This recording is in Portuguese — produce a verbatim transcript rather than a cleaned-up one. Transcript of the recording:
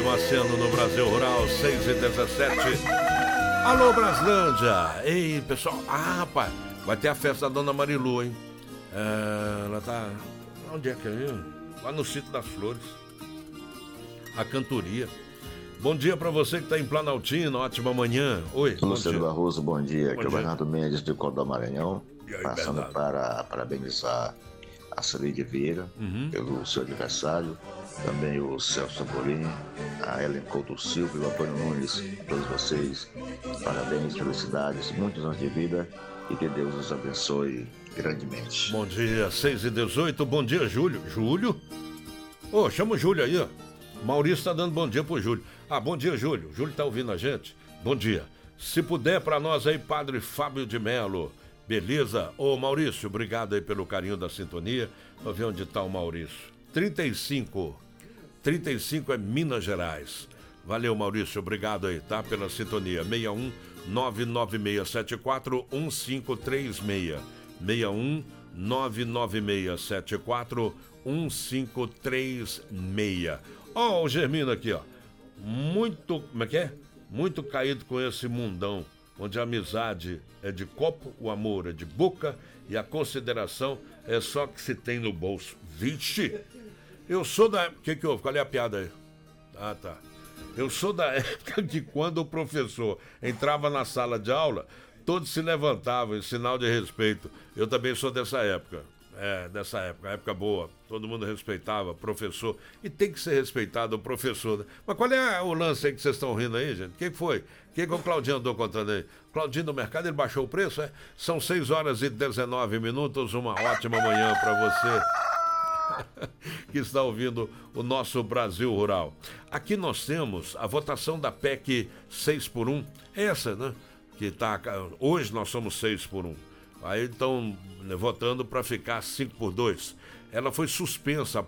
Damasceno no Brasil Rural, seis e dezessete. Alô, Braslândia! Ei, pessoal, ah, rapaz, vai ter a festa da Dona Marilu, hein? É, ela tá... Onde é que é? Lá no Sítio das Flores. A cantoria. Bom dia pra você que tá em Planaltina, ótima manhã. Oi, bom Luciano dia. Barroso, bom dia. Bom Aqui é o dia. Bernardo Mendes, de Código do Maranhão. E aí, Passando Bernardo? para parabenizar a Celide Vieira Uhum. pelo seu aniversário. Também o Celso Saborim, a Ellen Couto Silva e o Antônio Nunes, todos vocês. Parabéns, felicidades, muitos anos de vida e que Deus os abençoe grandemente. Bom dia, seis e dezoito. Bom dia, Júlio. Júlio? Ô, chama o Júlio aí, ó. Maurício tá dando bom dia pro Júlio. Ah, bom dia, Júlio. Júlio tá ouvindo a gente? Bom dia. Se puder pra nós aí, Padre Fábio de Melo. Beleza? Ô, Maurício, obrigado aí pelo carinho da sintonia. Vamos ver onde tá o Maurício. trinta e cinco. trinta e cinco é Minas Gerais. Valeu, Maurício. Obrigado aí, tá? Pela sintonia. seis um nove nove seis sete quatro um cinco três seis. seis um nove nove seis sete quatro um cinco três seis. Ó, o Germino aqui, ó. Muito, como é que é? Muito caído com esse mundão, onde a amizade é de copo, o amor é de boca e a consideração é só que se tem no bolso. Vixe! Eu sou da... O que que houve? Qual é a piada aí? Ah, tá. Eu sou da época que quando o professor entrava na sala de aula, todos se levantavam em sinal de respeito. Eu também sou dessa época. É, dessa época, época boa. Todo mundo respeitava professor. E tem que ser respeitado o professor, né? Mas qual é o lance aí que vocês estão rindo aí, gente? O que foi? O que, que o Claudinho andou contando aí? Claudinho do mercado, ele baixou o preço, é? São seis horas e dezenove minutos. Uma ótima manhã para você que está ouvindo o nosso Brasil Rural. Aqui nós temos a votação da P E C seis por um. Essa, né? Que tá... Hoje nós somos seis por um. Aí estão, né, votando para ficar cinco por dois. Ela foi suspensa